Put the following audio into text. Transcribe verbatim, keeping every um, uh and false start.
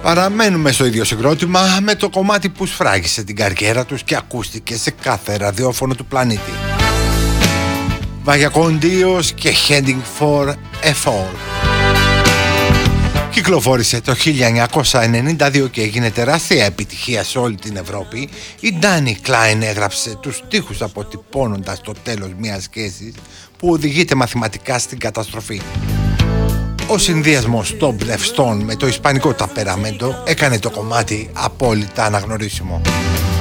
Παραμένουμε στο ίδιο συγκρότημα με το κομμάτι που σφράγισε την καριέρα τους και ακούστηκε σε κάθε ραδιόφωνο του πλανήτη. Vagabondios και Heading for a Fall. Κυκλοφόρησε το χίλια εννιακόσια ενενήντα δύο και έγινε τεράστια επιτυχία σε όλη την Ευρώπη. Η Ντάνι Κλάιν έγραψε τους στίχους αποτυπώνοντας το τέλος μιας σχέσης που οδηγείται μαθηματικά στην καταστροφή. Ο συνδυασμός των πνευστών με το ισπανικό ταπεραμέντο έκανε το κομμάτι απόλυτα αναγνωρίσιμο.